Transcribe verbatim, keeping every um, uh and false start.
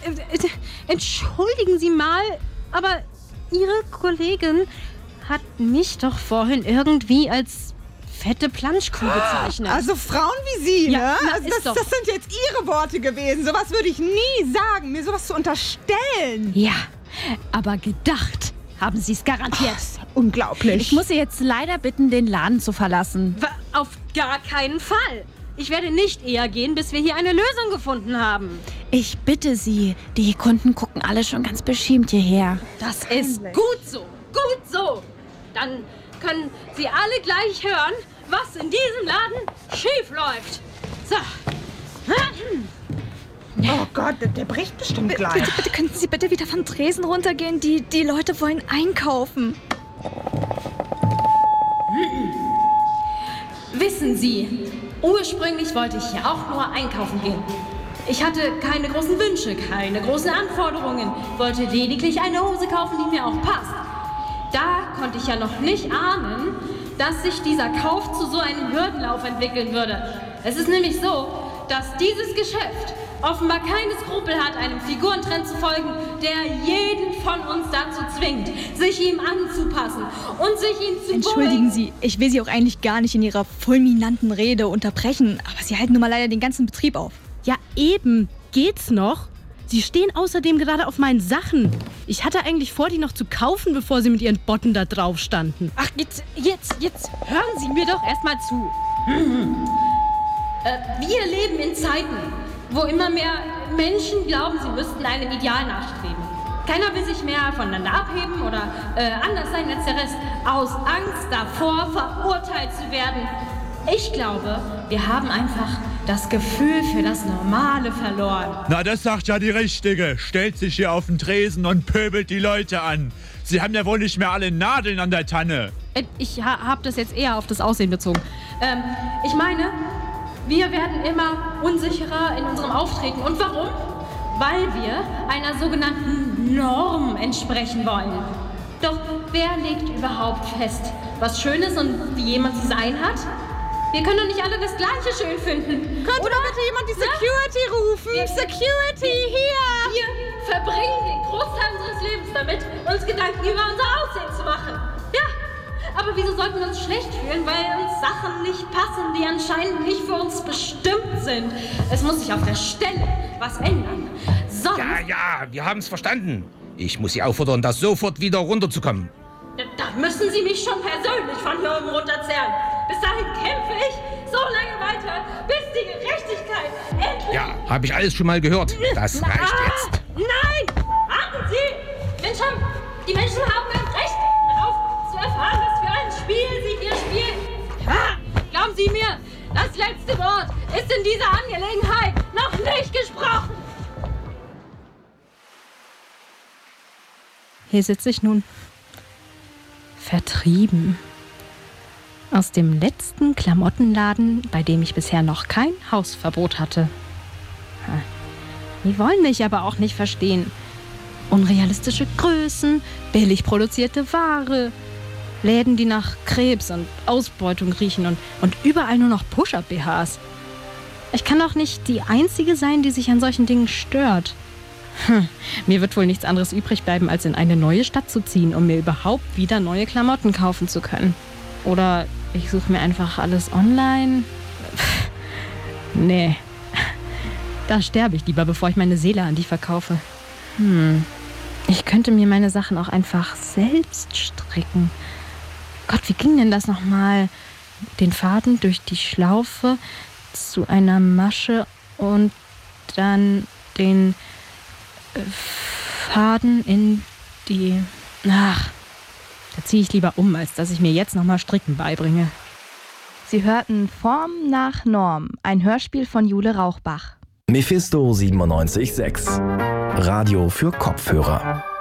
äh, entschuldigen Sie mal, aber Ihre Kollegin hat mich doch vorhin irgendwie als fette Planschkuh bezeichnet. Also Frauen wie Sie, ja, ne? Na, also das, das sind jetzt Ihre Worte gewesen. Sowas würde ich nie sagen, mir sowas zu unterstellen. Ja, aber gedacht haben Sie es garantiert. Oh, unglaublich. Ich muss Sie jetzt leider bitten, den Laden zu verlassen. Auf gar keinen Fall. Ich werde nicht eher gehen, bis wir hier eine Lösung gefunden haben. Ich bitte Sie, die Kunden gucken alle schon ganz beschämt hierher. Das ist gut so, gut so. Dann können Sie alle gleich hören, was in diesem Laden schief läuft. So. Oh Gott, der, der bricht bestimmt gleich. Bitte, bitte, könnten Sie bitte wieder vom Tresen runtergehen? Die, die Leute wollen einkaufen. Wissen Sie, ursprünglich wollte ich ja auch nur einkaufen gehen. Ich hatte keine großen Wünsche, keine großen Anforderungen, wollte lediglich eine Hose kaufen, die mir auch passt. Da konnte ich ja noch nicht ahnen, dass sich dieser Kauf zu so einem Hürdenlauf entwickeln würde. Es ist nämlich so, dass dieses Geschäft offenbar keine Skrupel hat, einem Figurentrend zu folgen, der jeden von uns dazu zwingt, sich ihm anzupassen und sich ihn zu Entschuldigen Sie, ich will Sie auch eigentlich gar nicht in Ihrer fulminanten Rede unterbrechen, aber Sie halten nun mal leider den ganzen Betrieb auf. Ja, eben. Geht's noch? Sie stehen außerdem gerade auf meinen Sachen. Ich hatte eigentlich vor, die noch zu kaufen, bevor Sie mit Ihren Botten da drauf standen. Ach, jetzt, jetzt, jetzt hören Sie mir doch erstmal zu. äh, wir leben in Zeiten, wo immer mehr Menschen glauben, sie müssten einem Ideal nachstreben. Keiner will sich mehr voneinander abheben oder äh, anders sein als der Rest, aus Angst davor, verurteilt zu werden. Ich glaube, wir haben einfach das Gefühl für das Normale verloren. Na, das sagt ja die Richtige. Stellt sich hier auf den Tresen und pöbelt die Leute an. Sie haben ja wohl nicht mehr alle Nadeln an der Tanne. Äh, ich ha- habe das jetzt eher auf das Aussehen bezogen. Ähm, ich meine, wir werden immer unsicherer in unserem Auftreten. Und warum? Weil wir einer sogenannten Norm entsprechen wollen. Doch wer legt überhaupt fest, was schön ist und wie jemand zu sein hat? Wir können doch nicht alle das Gleiche schön finden. Könnte oder? bitte jemand die Security Na? rufen? Wir, Security, hier! Wir verbringen den Großteil unseres Lebens damit, uns Gedanken über unser Aussehen zu machen. Ja, aber wieso sollten wir uns schlecht fühlen, weil uns Sachen nicht passen, die anscheinend nicht für uns bestimmt sind? Es muss sich auf der Stelle was ändern. Sonst... Ja, ja, wir haben es verstanden. Ich muss Sie auffordern, da sofort wieder runterzukommen. Da müssen Sie mich schon persönlich von hier oben runterzerren. Bis dahin kämpfe ich so lange weiter, bis die Gerechtigkeit endlich... Ja, habe ich alles schon mal gehört. Das Na, reicht jetzt. Nein! Warten Sie! Mensch, die Menschen haben ein Recht darauf zu erfahren, was für ein Spiel sie hier spielen. Ha! Glauben Sie mir, das letzte Wort ist in dieser Angelegenheit noch nicht gesprochen. Hier sitze ich nun. Vertrieben. Aus dem letzten Klamottenladen, bei dem ich bisher noch kein Hausverbot hatte. Die wollen mich aber auch nicht verstehen. Unrealistische Größen, billig produzierte Ware, Läden, die nach Krebs und Ausbeutung riechen und, und überall nur noch Push-Up-B Hs. Ich kann doch nicht die Einzige sein, die sich an solchen Dingen stört. Hm, mir wird wohl nichts anderes übrig bleiben, als in eine neue Stadt zu ziehen, um mir überhaupt wieder neue Klamotten kaufen zu können. Oder ich suche mir einfach alles online. Pff, nee, da sterbe ich lieber, bevor ich meine Seele an die verkaufe. Hm, ich könnte mir meine Sachen auch einfach selbst stricken. Gott, wie ging denn das nochmal? Den Faden durch die Schlaufe zu einer Masche und dann den Faden in die... Ach, da ziehe ich lieber um, als dass ich mir jetzt nochmal Stricken beibringe. Sie hörten Form nach Norm, ein Hörspiel von Jule Rauchbach. Mephisto siebenundneunzig Komma sechs. Radio für Kopfhörer.